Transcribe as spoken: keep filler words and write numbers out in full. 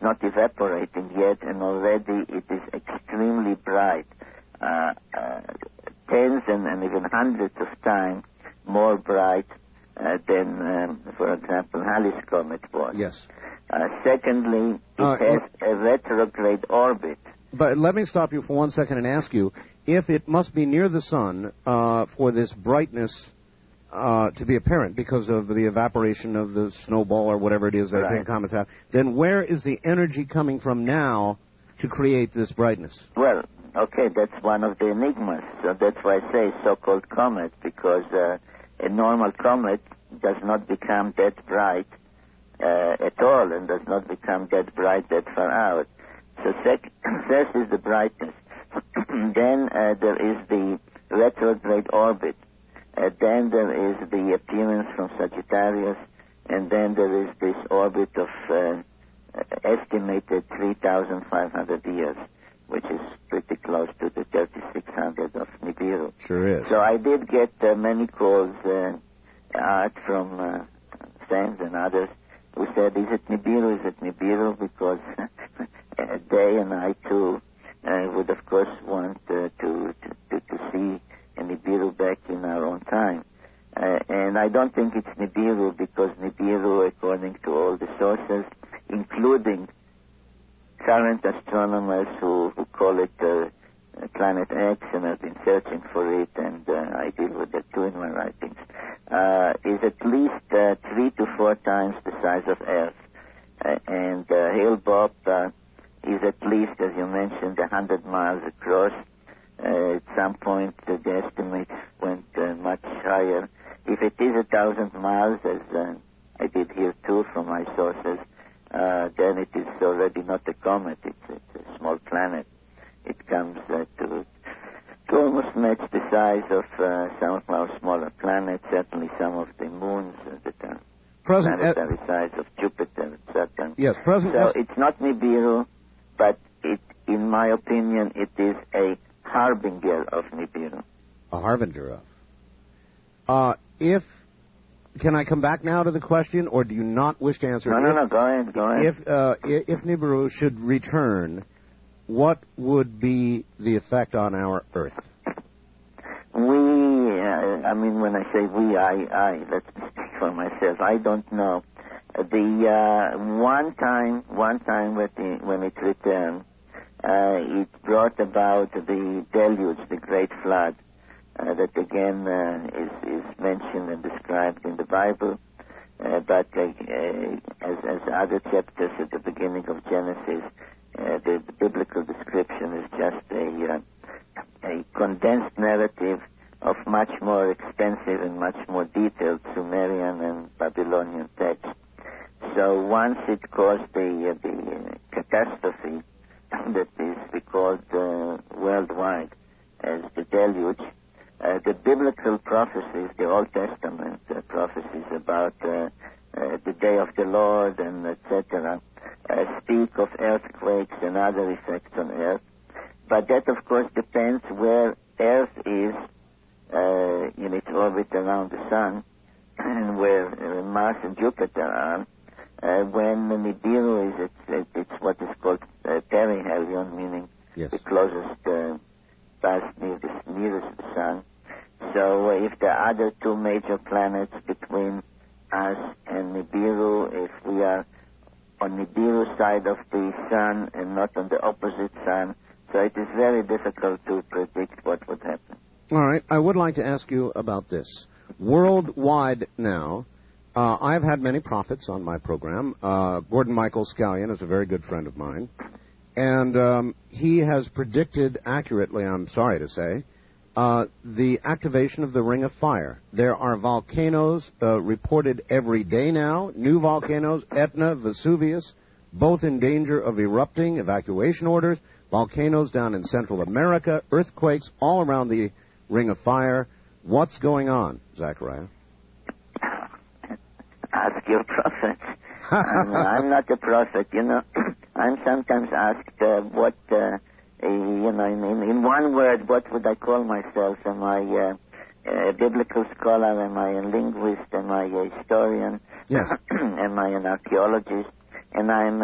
not evaporating yet, and already it is extremely bright, uh, uh, tens and, and even hundreds of times more bright uh, than, um, for example, Halley's Comet was. Yes. Uh, secondly, it uh, has a retrograde orbit. But let me stop you for one second and ask you, if it must be near the sun uh, for this brightness uh, to be apparent because of the evaporation of the snowball or whatever it is that right. comets have, then where is the energy coming from now to create this brightness? Well, okay, that's one of the enigmas. So that's why I say so-called comet, because uh, a normal comet does not become that bright uh, at all and does not become that bright that far out. So sec- first is the brightness. Then uh, there is the retrograde orbit. Uh, then there is the appearance from Sagittarius. And then there is this orbit of uh, estimated three thousand five hundred years, which is pretty close to the thirty-six hundred of Nibiru. Sure is. So I did get uh, many calls uh, out from uh, friends and others who said, is it Nibiru, is it Nibiru? Because they and I, too, uh, would, of course, want uh, to, to, to see a Nibiru back in our own time. Uh, and I don't think it's Nibiru, because Nibiru, according to all the sources, including current astronomers who, who call it uh, Planet X and have been searching for it, and uh, I deal with that too in my writings, uh, is at least uh, three to four times the size of Earth. Uh, and uh, Hale-Bopp uh, is at least, as you mentioned, one hundred miles across. Uh, at some point, uh, the estimates went uh, much higher. If it is a thousand miles, as uh, I did hear too from my sources, uh, then it is already not a comet. It's, it's a small planet. It comes uh, to, to almost match the size of uh, some of our smaller planets, certainly some of the moons uh, that are Present planetary uh, size of Jupiter and Saturn. Yes, present. So it's not Nibiru, but it, in my opinion, it is a harbinger of Nibiru. A harbinger of. Uh, if, can I come back now to the question, or do you not wish to answer no, it? No, if, no, no, go ahead, go ahead. If, uh, if Nibiru should return, what would be the effect on our Earth? We, uh, I mean, when I say we, I, I, let's speak for myself. I don't know. The uh, one time, one time when it, when it returned, uh, it brought about the deluge, the great flood, uh, that again uh, is, is mentioned and described in the Bible. Uh, but uh, as, as other chapters at the beginning of Genesis, uh, the, the biblical description is just a, uh, a condensed narrative of much more extensive and much more detailed Sumerian and Babylonian text. So once it caused the, uh, the catastrophe that is recalled uh, worldwide as the deluge, uh, the biblical prophecies, the Old Testament uh, prophecies about uh, uh, the day of the Lord and et cetera, uh, speak of earthquakes and other effects on Earth. But that, of course, depends where Earth is uh, in its orbit around the Sun, and where uh, Mars and Jupiter are. Uh, when Nibiru is, it's, it's what is called uh, perihelion, meaning yes. the closest uh, path near the, nearest the Sun. So uh, if the other two major planets between us and Nibiru, if we are on Nibiru side of the Sun and not on the opposite Sun, so it is very difficult to predict what would happen. All right. I would like to ask you about this. Worldwide now, uh, I've had many prophets on my program. Uh, Gordon Michael Scallion is a very good friend of mine. And um, he has predicted accurately, I'm sorry to say, uh, the activation of the Ring of Fire. There are volcanoes uh, reported every day now, new volcanoes, Etna, Vesuvius, both in danger of erupting, evacuation orders, volcanoes down in Central America, earthquakes all around the Ring of Fire. What's going on, Zachariah? Ask your prophet. I'm, I'm not a prophet, you know. I'm sometimes asked uh, what, uh, you know, in, in, in one word, what would I call myself? Am I uh, a biblical scholar? Am I a linguist? Am I a historian? Yes. Am I an archaeologist? And I'm